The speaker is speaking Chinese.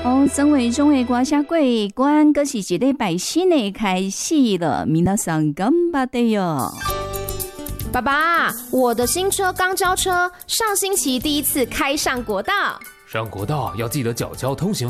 哦，身为中的歌社过关，可是一礼拜新的开始了，皆さん頑張ってよ。 爸爸，我的新车刚交车，上星期第一次开上国道。 上国道要记得缴交通行